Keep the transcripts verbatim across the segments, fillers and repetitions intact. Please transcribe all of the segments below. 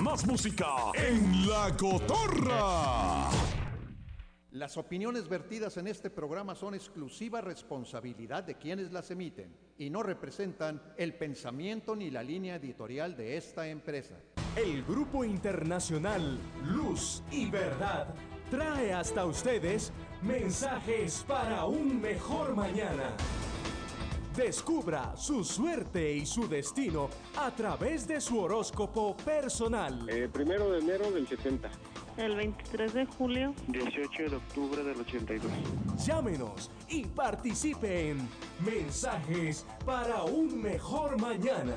Más música en La Cotorra. Las opiniones vertidas en este programa son exclusiva responsabilidad de quienes las emiten y no representan el pensamiento ni la línea editorial de esta empresa. El Grupo Internacional Luz y Verdad trae hasta ustedes mensajes para un mejor mañana. Descubra su suerte y su destino a través de su horóscopo personal. Eh, primero de enero del setenta. El veintitrés de julio. dieciocho de octubre del ochenta y dos. Llámenos y participe en Mensajes para un mejor mañana.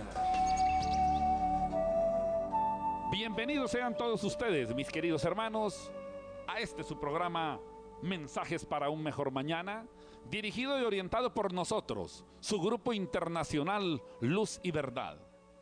Bienvenidos sean todos ustedes, mis queridos hermanos, a este su programa Mensajes para un mejor mañana, dirigido y orientado por nosotros, su Grupo Internacional Luz y Verdad.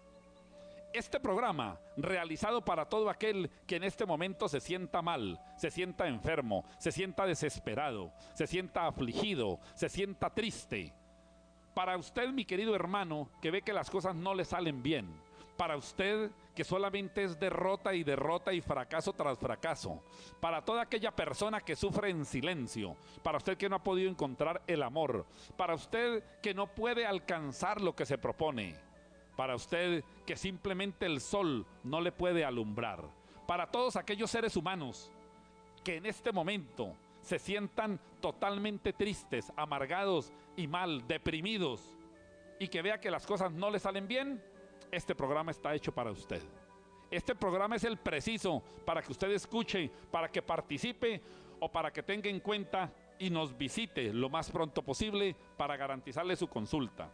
Este programa, realizado para todo aquel que en este momento se sienta mal, se sienta enfermo, se sienta desesperado, se sienta afligido, se sienta triste. Para usted, mi querido hermano, que ve que las cosas no le salen bien. Para usted, que solamente es derrota y derrota y fracaso tras fracaso. Para toda aquella persona que sufre en silencio. Para usted que no ha podido encontrar el amor. Para usted que no puede alcanzar lo que se propone. Para usted que simplemente el sol no le puede alumbrar. Para todos aquellos seres humanos que en este momento se sientan totalmente tristes, amargados y mal, deprimidos, y que vea que las cosas no le salen bien, este programa está hecho para usted. Este programa es el preciso para que usted escuche, para que participe o para que tenga en cuenta y nos visite lo más pronto posible para garantizarle su consulta,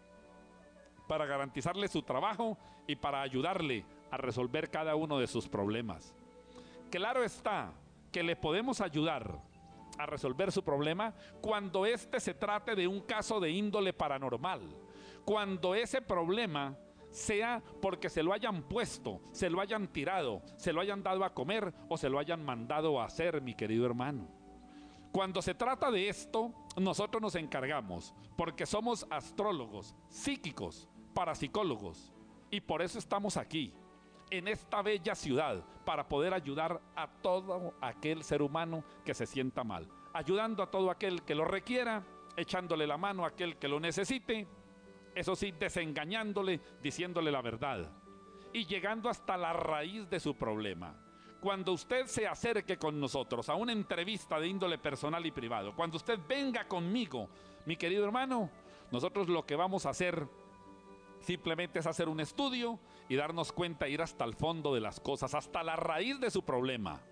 para garantizarle su trabajo y para ayudarle a resolver cada uno de sus problemas. Claro está que le podemos ayudar a resolver su problema cuando éste se trate de un caso de índole paranormal, cuando ese problema sea porque se lo hayan puesto, se lo hayan tirado, se lo hayan dado a comer o se lo hayan mandado a hacer, mi querido hermano. Cuando se trata de esto, nosotros nos encargamos, porque somos astrólogos, psíquicos, parapsicólogos, y por eso estamos aquí, en esta bella ciudad, para poder ayudar a todo aquel ser humano que se sienta mal, ayudando a todo aquel que lo requiera, echándole la mano a aquel que lo necesite, eso sí, desengañándole, diciéndole la verdad y llegando hasta la raíz de su problema. Cuando usted se acerque con nosotros a una entrevista de índole personal y privado, cuando usted venga conmigo, mi querido hermano, nosotros lo que vamos a hacer simplemente es hacer un estudio y darnos cuenta, ir hasta el fondo de las cosas, hasta la raíz de su problema.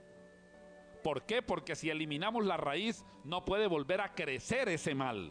¿Por qué? Porque si eliminamos la raíz, no puede volver a crecer ese mal.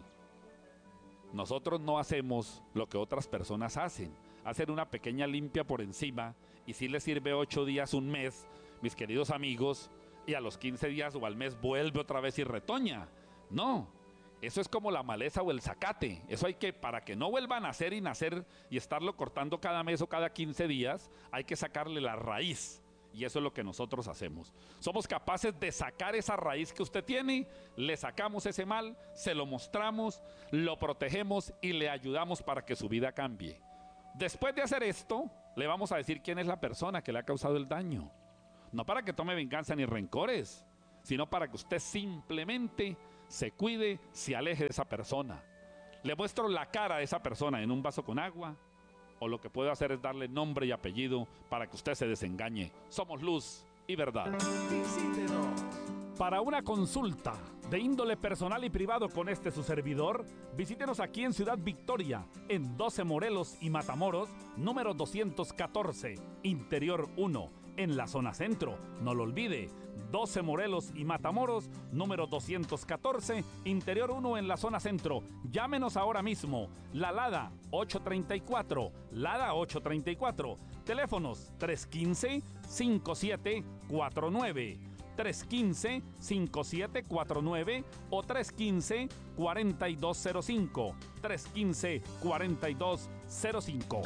Nosotros no hacemos lo que otras personas hacen, hacer una pequeña limpia por encima, y si les sirve ocho días, un mes, mis queridos amigos, y a los quince días o al mes vuelve otra vez y retoña. No. Eso es como la maleza o el zacate. Eso hay que, para que no vuelva a nacer y nacer y estarlo cortando cada mes o cada quince días, hay que sacarle la raíz. Y eso es lo que nosotros hacemos. Somos capaces de sacar esa raíz que usted tiene, le sacamos ese mal, se lo mostramos, lo protegemos y le ayudamos para que su vida cambie. Después de hacer esto, le vamos a decir quién es la persona que le ha causado el daño. No para que tome venganza ni rencores, sino para que usted simplemente se cuide, se aleje de esa persona. Le muestro la cara de esa persona en un vaso con agua, o lo que puedo hacer es darle nombre y apellido para que usted se desengañe. Somos Luz y Verdad. Visítenos. Para una consulta de índole personal y privado con este su servidor, visítenos aquí en Ciudad Victoria, en doce Morelos y Matamoros, número doscientos catorce, Interior uno, en la zona centro. No lo olvide, doce Morelos y Matamoros, número doscientos catorce, Interior uno en la zona centro. Llámenos ahora mismo. La Lada ocho treinta y cuatro, Lada ocho treinta y cuatro. Teléfonos tres uno cinco, cinco siete cuatro nueve, tres uno cinco, cinco siete cuatro nueve o tres uno cinco, cuatro dos cero cinco, tres uno cinco, cuatro dos cero cinco.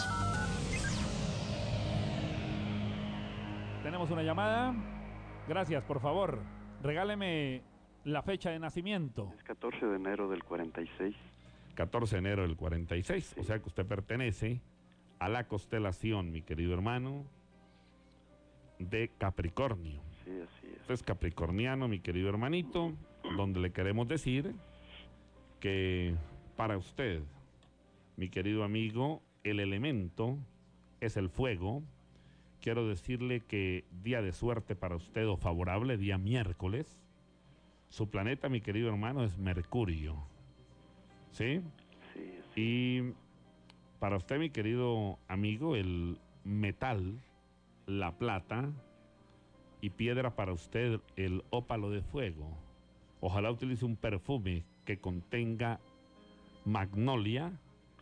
Tenemos una llamada. Gracias, por favor. Regáleme la fecha de nacimiento. Es catorce de enero del cuarenta y seis. catorce de enero del cuarenta y seis, sí. O sea que usted pertenece a la constelación, mi querido hermano, de Capricornio. Sí, así es. Usted es capricorniano, mi querido hermanito, donde le queremos decir que para usted, mi querido amigo, el elemento es el fuego. Quiero decirle que día de suerte para usted o favorable, día miércoles. Su planeta, mi querido hermano, es Mercurio. ¿Sí? Sí, así. Y para usted, mi querido amigo, el metal, la plata, y piedra para usted, el ópalo de fuego. Ojalá utilice un perfume que contenga magnolia.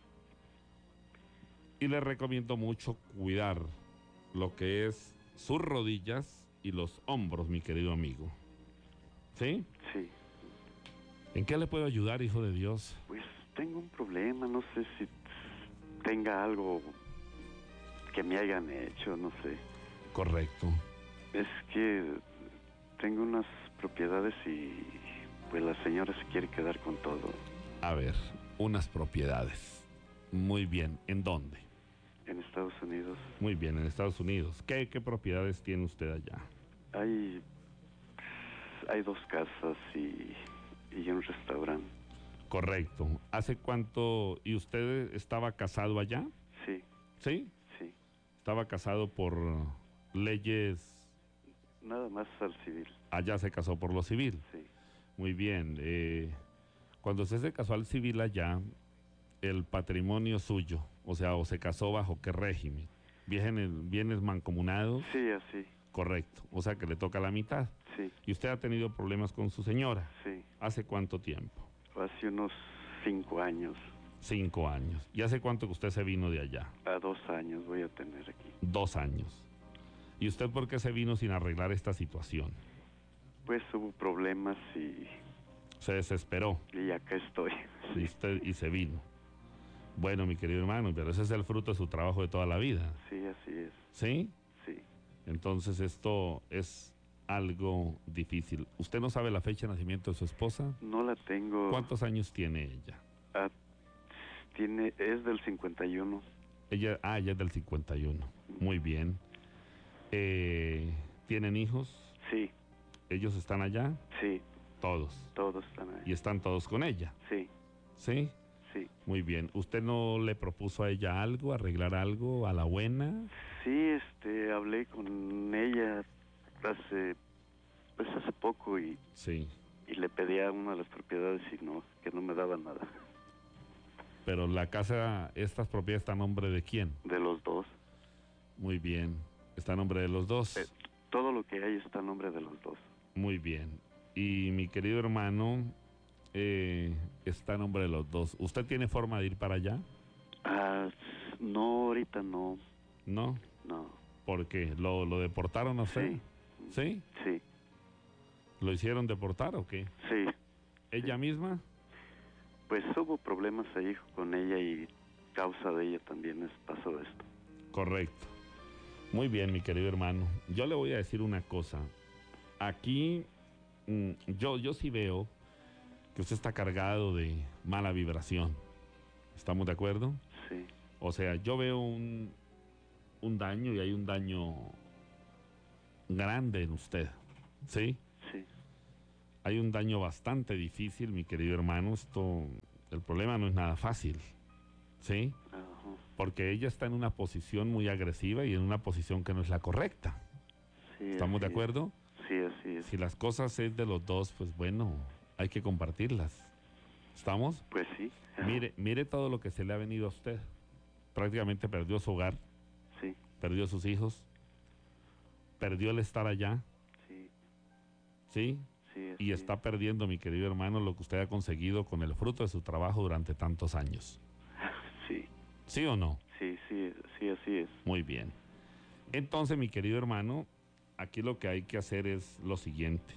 Y le recomiendo mucho cuidar lo que es sus rodillas y los hombros, mi querido amigo. ¿Sí? Sí. ¿En qué le puedo ayudar, hijo de Dios? Pues tengo un problema, no sé si tenga algo que me hayan hecho, no sé. Correcto. Es que tengo unas propiedades y pues la señora se quiere quedar con todo. A ver, unas propiedades. Muy bien. ¿En dónde? En Estados Unidos Muy bien, en Estados Unidos. ¿Qué, qué propiedades tiene usted allá? hay, hay dos casas y, y un restaurante. Correcto. ¿Hace cuánto? ¿Y usted estaba casado allá? Sí, ¿Sí? sí. Estaba casado por leyes. Nada más al civil. Allá se casó por lo civil. Sí. Muy bien. Eh, cuando usted se casó al civil allá, el patrimonio suyo, o sea, o se casó bajo qué régimen, bienes, bienes mancomunados. Sí, así. Correcto. O sea que le toca la mitad. Sí, Y usted ha tenido problemas con su señora. sí. ¿Hace cuánto tiempo? Hace unos cinco años. Cinco años. ¿Y hace cuánto que usted se vino de allá? A dos años voy a tener aquí. Dos años. ¿Y usted por qué se vino sin arreglar esta situación? Pues hubo problemas y, Se desesperó y acá estoy. y, usted, y se vino. Bueno, mi querido hermano, pero ese es el fruto de su trabajo de toda la vida. Sí, así es. ¿Sí? Sí. Entonces esto es algo difícil. ¿Usted no sabe la fecha de nacimiento de su esposa? No la tengo. ¿Cuántos años tiene ella? Ah, tiene, es del cincuenta y uno. Ella, ah, ella es del cincuenta y uno. Muy bien. Eh, ¿Tienen hijos? Sí, ¿Ellos están allá? sí, Todos. todos están ahí. ¿Y están todos con ella? Sí, ¿Sí? sí. Muy bien. ¿Usted no le propuso a ella algo, arreglar algo a la buena? Sí, este, hablé con ella hace, pues hace poco y, Sí. y le pedí a una de las propiedades y no, que no me daba nada. Pero la casa, estas propiedades están a nombre de quién? De los dos. Muy bien. Está a nombre de los dos. Eh, todo lo que hay está a nombre de los dos. Muy bien. Y mi querido hermano, eh, está a nombre de los dos. ¿Usted tiene forma de ir para allá? Ah, no, ahorita no, ¿No? no. ¿Por qué? ¿Lo, lo deportaron a usted? Sí, ¿Sí? sí, ¿Lo hicieron deportar o qué? sí. ¿Ella misma? Pues hubo problemas ahí con ella y causa de ella también es, pasó esto. Correcto. Muy bien, mi querido hermano. Yo le voy a decir una cosa. Aquí, mm, yo, yo sí veo que usted está cargado de mala vibración. ¿Estamos de acuerdo? Sí, O sea, yo veo un, un daño y hay un daño grande en usted. ¿Sí? sí, Hay un daño bastante difícil, mi querido hermano. Esto, el problema no es nada fácil. ¿Sí? ajá, Porque ella está en una posición muy agresiva y en una posición que no es la correcta. sí. ¿Estamos de así acuerdo? es. Sí, así es. Si las cosas es de los dos, pues bueno, hay que compartirlas. ¿Estamos? Pues sí. Mire, mire todo lo que se le ha venido a usted. Prácticamente perdió su hogar, Sí, perdió sus hijos, perdió el estar allá, sí, ¿sí? sí. Y así está perdiendo, mi querido hermano, lo que usted ha conseguido con el fruto de su trabajo durante tantos años. es. Sí, ¿Sí o no? sí, sí, sí, así es. Muy bien. Entonces, mi querido hermano, aquí lo que hay que hacer es lo siguiente.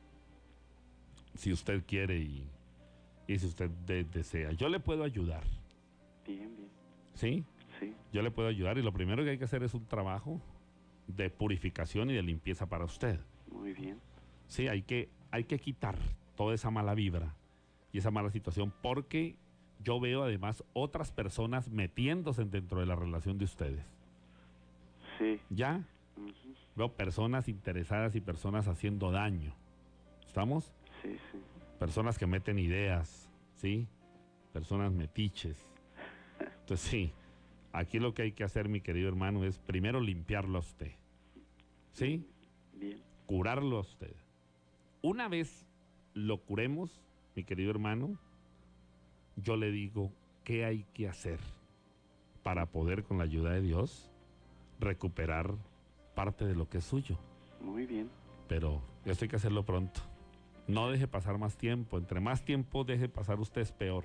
Si usted quiere y, y si usted de- desea, yo le puedo ayudar, Bien, bien. ¿sí? Sí, Yo le puedo ayudar y lo primero que hay que hacer es un trabajo de purificación y de limpieza para usted. muy bien. Sí, hay que, hay que quitar toda esa mala vibra y esa mala situación porque yo veo además otras personas metiéndose dentro de la relación de ustedes. Sí. ¿Ya? Ujú. Veo personas interesadas y personas haciendo daño. ¿Estamos? Sí, sí. Personas que meten ideas, ¿sí? Personas metiches. Entonces, sí, aquí lo que hay que hacer, mi querido hermano, es primero limpiarlo a usted. ¿Sí? Bien. Curarlo a usted. Una vez lo curemos, mi querido hermano, yo le digo qué hay que hacer para poder, con la ayuda de Dios, recuperar parte de lo que es suyo. Muy bien. Pero esto hay que hacerlo pronto. No deje pasar más tiempo. Entre más tiempo deje pasar usted es peor.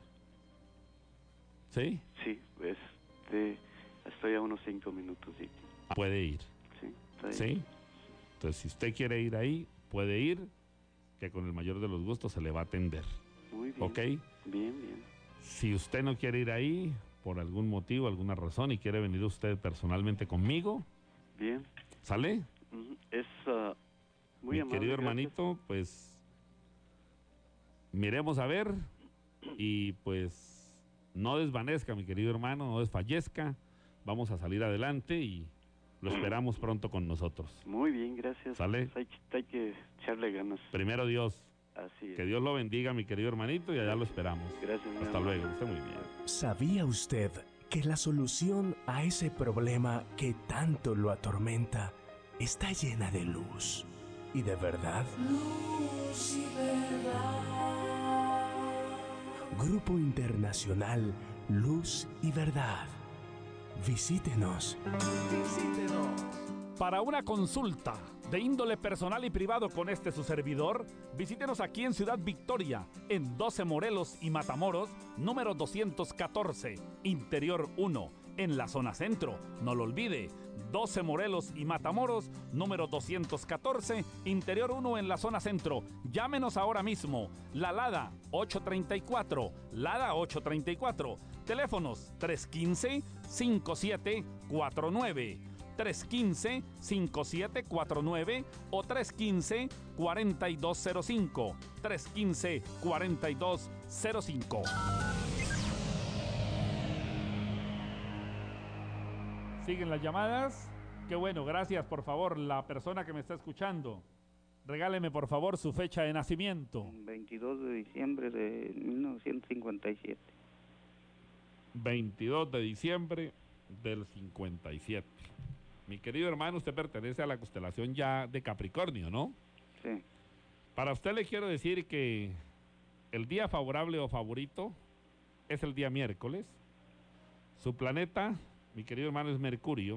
¿Sí? Sí, este, estoy a unos cinco minutos de aquí. Puede ir. Sí, está bien. ¿Sí? Entonces, si usted quiere ir ahí, puede ir, que con el mayor de los gustos se le va a atender. Muy bien. ¿Ok? Bien, bien. Si usted no quiere ir ahí, por algún motivo, alguna razón, y quiere venir usted personalmente conmigo, Bien. ¿sale? Ujú. Es uh, muy Mi amable. querido gracias. hermanito, pues miremos a ver y pues no desvanezca, mi querido hermano, no desfallezca. Vamos a salir adelante y lo esperamos pronto con nosotros. Muy bien, gracias. ¿Sale? Pues hay, que- hay que echarle ganas. Primero Dios, Así es. que Dios lo bendiga, mi querido hermanito, y allá lo esperamos. Gracias. mi Hasta amor. luego, esté muy bien. ¿Sabía usted que la solución a ese problema que tanto lo atormenta está llena de luz y de verdad? Luz y verdad. Grupo Internacional Luz y Verdad. Visítenos. Visítenos. Para una consulta de índole personal y privado con este su servidor, visítenos aquí en Ciudad Victoria, en doce Morelos y Matamoros, número doscientos catorce, Interior uno, en la zona centro. No lo olvide, doce Morelos y Matamoros, número doscientos catorce, Interior uno en la zona centro. Llámenos ahora mismo. La Lada ocho treinta y cuatro, Lada ocho treinta y cuatro. Teléfonos tres uno cinco, cinco siete cuatro nueve. tres uno cinco, cinco siete cuatro nueve o tres uno cinco, cuatro dos cero cinco. tres uno cinco, cuatro dos cero cinco. ¿Siguen las llamadas? Qué bueno, gracias. Por favor, la persona que me está escuchando, regáleme por favor su fecha de nacimiento. veintidós de diciembre de mil novecientos cincuenta y siete. veintidós de diciembre del cincuenta y siete. Mi querido hermano, usted pertenece a la constelación ya de Capricornio, ¿no? Sí. Para usted le quiero decir que el día favorable o favorito es el día miércoles. Su planeta, mi querido hermano, es Mercurio.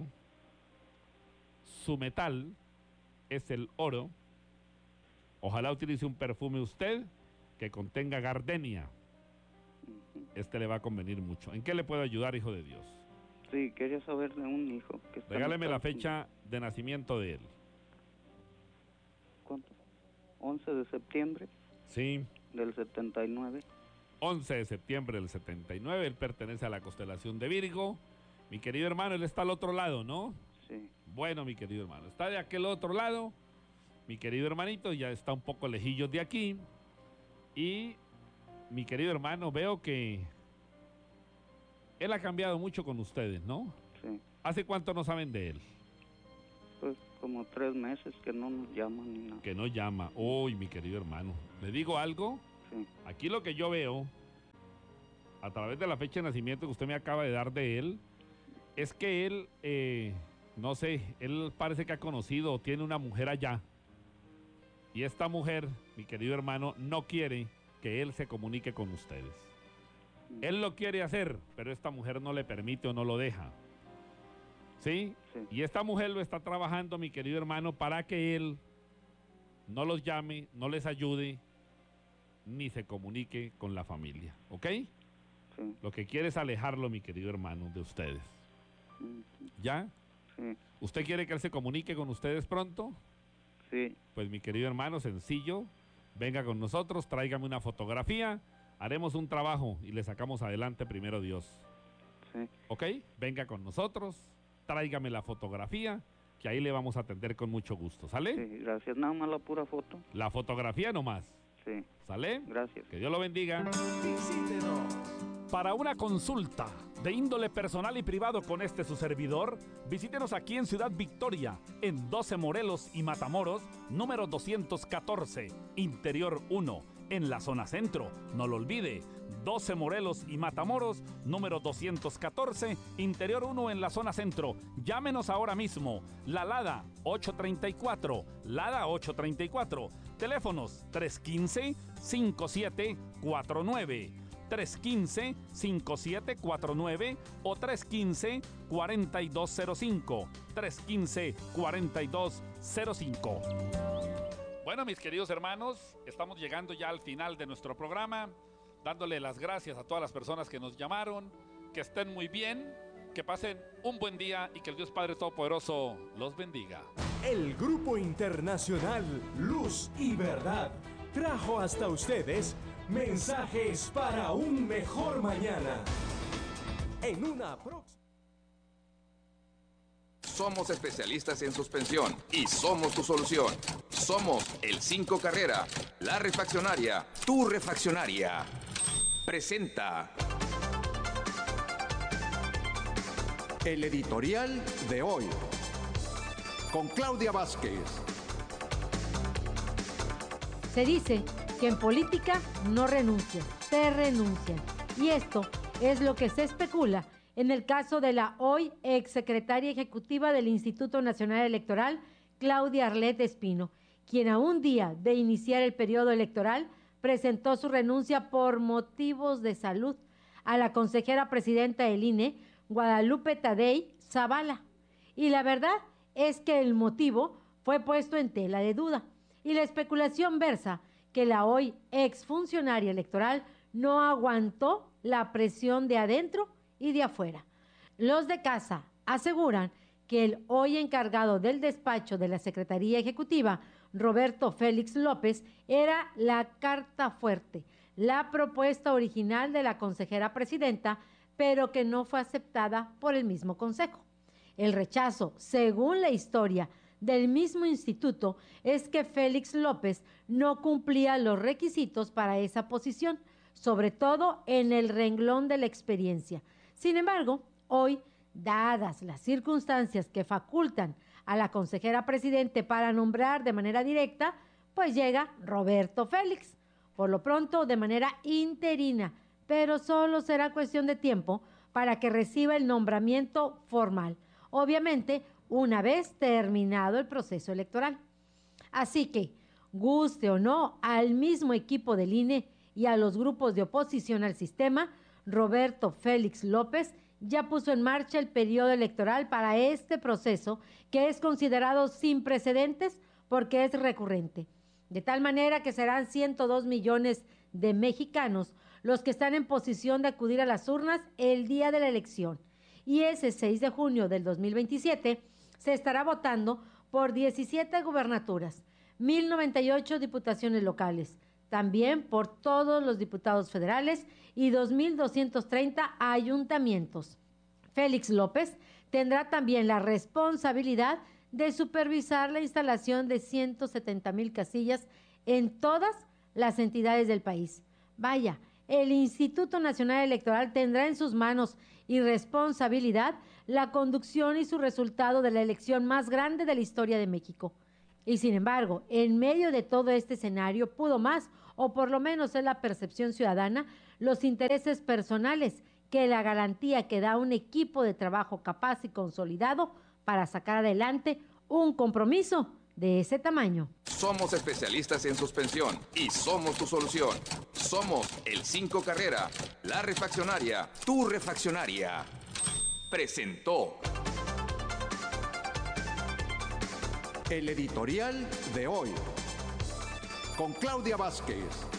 Su metal es el oro. Ojalá utilice un perfume usted que contenga gardenia. Este le va a convenir mucho. ¿En qué le puedo ayudar, hijo de Dios? Sí, quería saber de un hijo que está en Regáleme la Estados Unidos. fecha de nacimiento de él. ¿Cuánto? once de septiembre Sí, del setenta y nueve. once de septiembre del setenta y nueve. Él pertenece a la constelación de Virgo. Mi querido hermano, él está al otro lado, ¿no? Sí. Bueno, mi querido hermano, está de aquel otro lado. Mi querido hermanito ya está un poco lejillos de aquí. Y mi querido hermano, veo que él ha cambiado mucho con ustedes, ¿no? Sí. ¿Hace cuánto no saben de él? Pues como tres meses que no nos llaman ni nada. Que no llama. Uy, mi querido hermano, ¿le digo algo? Sí. Aquí lo que yo veo, a través de la fecha de nacimiento que usted me acaba de dar de él, es que él, eh, no sé, él parece que ha conocido o tiene una mujer allá. Y esta mujer, mi querido hermano, no quiere que él se comunique con ustedes. Él lo quiere hacer, pero esta mujer no le permite o no lo deja. ¿Sí? Sí. Y esta mujer lo está trabajando, mi querido hermano, para que él no los llame, no les ayude, ni se comunique con la familia. ¿Ok? Sí. Lo que quiere es alejarlo, mi querido hermano, de ustedes. Ujú. ¿Ya? Sí. ¿Usted quiere que él se comunique con ustedes pronto? Sí. Pues mi querido hermano, sencillo, venga con nosotros, tráigame una fotografía, haremos un trabajo y le sacamos adelante primero Dios. Sí. ¿Ok? Venga con nosotros, tráigame la fotografía, que ahí le vamos a atender con mucho gusto. ¿Sale? Sí. Gracias. Nada más la pura foto. La fotografía nomás. Sí. ¿Sale? Gracias. Que Dios lo bendiga. Visítenos. Para una consulta de índole personal y privado con este su servidor, visítenos aquí en Ciudad Victoria, en doce Morelos y Matamoros, número doscientos catorce, Interior uno, en la zona centro. No lo olvide, doce Morelos y Matamoros, número doscientos catorce, Interior uno en la zona centro. Llámenos ahora mismo. La Lada ocho treinta y cuatro, Lada ocho treinta y cuatro. Teléfonos tres uno cinco, cinco siete cuatro nueve, tres uno cinco, cinco siete cuatro nueve o tres uno cinco, cuatro dos cero cinco, tres uno cinco, cuatro dos cero cinco. Bueno, mis queridos hermanos, estamos llegando ya al final de nuestro programa, dándole las gracias a todas las personas que nos llamaron, que estén muy bien, que pasen un buen día y que el Dios Padre Todopoderoso los bendiga. El Grupo Internacional Luz y Verdad trajo hasta ustedes mensajes para un mejor mañana. En una próxima... Somos especialistas en suspensión y somos tu solución. Somos el cinco Carrera, la refaccionaria, tu refaccionaria. Presenta El editorial de hoy, con Claudia Vázquez. Se dice que en política no renuncian, se renuncian. Y esto es lo que se especula en el caso de la hoy exsecretaria ejecutiva del Instituto Nacional Electoral, Claudia Arlet Espino, quien a un día de iniciar el periodo electoral presentó su renuncia por motivos de salud a la consejera presidenta del I N E, Guadalupe Tadei Zavala. Y la verdad es que el motivo fue puesto en tela de duda. Y la especulación versa que la hoy exfuncionaria electoral no aguantó la presión de adentro y de afuera. Los de casa aseguran que el hoy encargado del despacho de la Secretaría Ejecutiva, Roberto Félix López, era la carta fuerte, la propuesta original de la consejera presidenta, pero que no fue aceptada por el mismo consejo. El rechazo, según la historia del mismo instituto, es que Félix López no cumplía los requisitos para esa posición, sobre todo en el renglón de la experiencia. Sin embargo, hoy, dadas las circunstancias que facultan a la consejera presidente para nombrar de manera directa, pues llega Roberto Félix, por lo pronto de manera interina, pero solo será cuestión de tiempo para que reciba el nombramiento formal, obviamente una vez terminado el proceso electoral. Así que, guste o no al mismo equipo del I N E y a los grupos de oposición al sistema, Roberto Félix López ya puso en marcha el periodo electoral para este proceso, que es considerado sin precedentes porque es recurrente. De tal manera que serán ciento dos millones de mexicanos los que están en posición de acudir a las urnas el día de la elección. Y ese seis de junio del dos mil veintisiete se estará votando por diecisiete gubernaturas, mil noventa y ocho diputaciones locales, también por todos los diputados federales y dos mil doscientos treinta ayuntamientos. Félix López tendrá también la responsabilidad de supervisar la instalación de ciento setenta mil casillas en todas las entidades del país. Vaya, el Instituto Nacional Electoral tendrá en sus manos y responsabilidad la conducción y su resultado de la elección más grande de la historia de México. Y sin embargo, en medio de todo este escenario pudo más, o por lo menos es la percepción ciudadana, los intereses personales que la garantía que da un equipo de trabajo capaz y consolidado para sacar adelante un compromiso de ese tamaño. Somos especialistas en suspensión y somos tu solución. Somos el cinco Carrera, la refaccionaria, tu refaccionaria. Presentó El editorial de hoy, con Claudia Vázquez.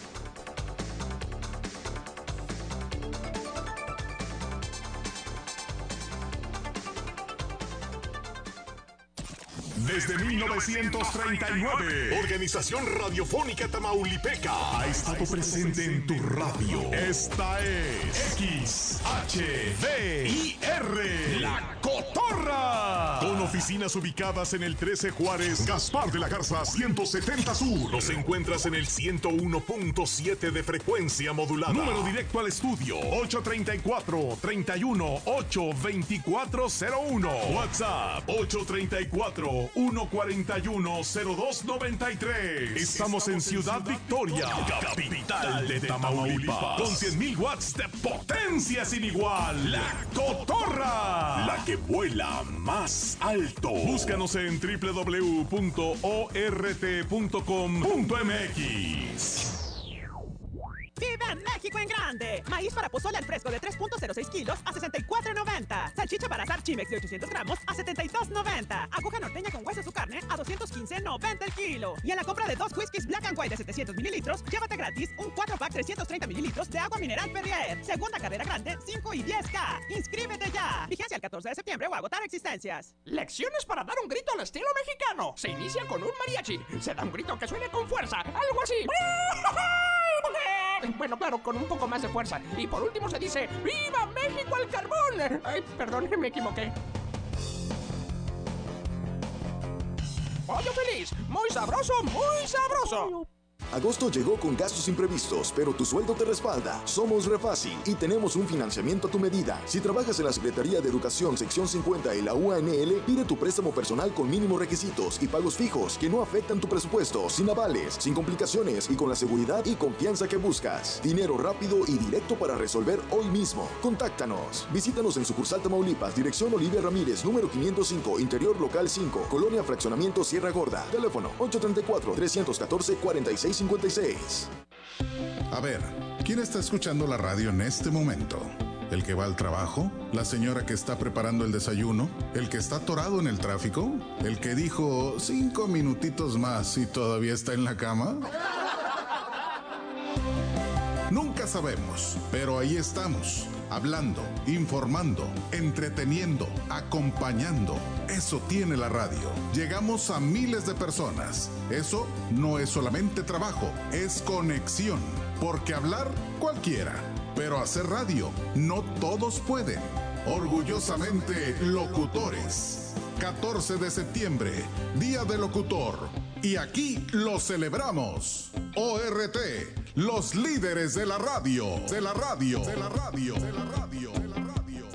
Desde mil novecientos treinta y nueve, Organización Radiofónica Tamaulipeca ha estado presente en tu radio. Esta es X H V I R, La Cotorra. Con oficinas ubicadas en el trece Juárez, Gaspar de la Garza ciento setenta Sur. Nos encuentras en el ciento uno punto siete de frecuencia modulada. Número directo al estudio ocho treinta y cuatro, treinta y uno, ocho veinticuatro cero uno. WhatsApp ocho treinta y cuatro, uno cuarenta y uno, cero dos noventa y tres. Estamos en Ciudad Victoria, capital de Tamaulipas, con cien mil watts de potencia sin igual. La Cotorra, la que vuela más alto. Búscanos en doble u doble u doble u punto o r t punto com punto m x. ¡Viva México en grande! Maíz para pozole al fresco de tres punto cero seis kilos a sesenta y cuatro noventa. Salchicha para asar Chimex de ochocientos gramos a setenta y dos noventa. Aguja norteña con hueso su carne a doscientos quince noventa el kilo. Y en la compra de dos whiskies Black and White de setecientos mililitros, llévate gratis un cuatro pack trescientos treinta mililitros de agua mineral Perrier. Segunda carrera grande, cinco y diez K. ¡Inscríbete ya! Vigencia el catorce de septiembre o agotar existencias. Lecciones para dar un grito al estilo mexicano. Se inicia con un mariachi. Se da un grito que suene con fuerza. Algo así. Bueno, claro, con un poco más de fuerza. Y por último se dice ¡Viva México al carbón! Ay, perdón, me equivoqué. ¡Pollo feliz! ¡Muy sabroso, muy sabroso! Agosto llegó con gastos imprevistos, pero tu sueldo te respalda. Somos Refácil y tenemos un financiamiento a tu medida. Si trabajas en la Secretaría de Educación sección cincuenta y la U A N L, pide tu préstamo personal con mínimos requisitos y pagos fijos que no afectan tu presupuesto, sin avales, sin complicaciones y con la seguridad y confianza que buscas. Dinero rápido y directo para resolver hoy mismo. Contáctanos. Visítanos en sucursal Tamaulipas, dirección Olivia Ramírez, número quinientos cinco, interior local cinco, Colonia Fraccionamiento Sierra Gorda. Teléfono ocho treinta y cuatro, trescientos catorce, cuarenta y seis cincuenta y seis. A ver, ¿quién está escuchando la radio en este momento? ¿El que va al trabajo? ¿La señora que está preparando el desayuno? ¿El que está atorado en el tráfico? ¿El que dijo cinco minutitos más y todavía está en la cama? Nunca sabemos, pero ahí estamos, hablando, informando, entreteniendo, acompañando. Eso tiene la radio. Llegamos a miles de personas. Eso no es solamente trabajo, es conexión. Porque hablar, cualquiera. Pero hacer radio, no todos pueden. Orgullosamente, locutores. catorce de septiembre, Día del Locutor. Y aquí lo celebramos. O R T, los líderes de la radio. De la radio. De la radio. De la radio. De la radio.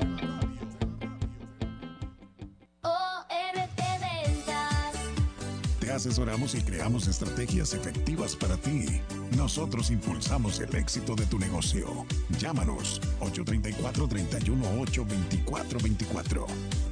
O R T Ventas. Te asesoramos y creamos estrategias efectivas para ti. Nosotros impulsamos el éxito de tu negocio. Llámanos ocho treinta y cuatro, treinta y uno, ocho veinticuatro veinticuatro.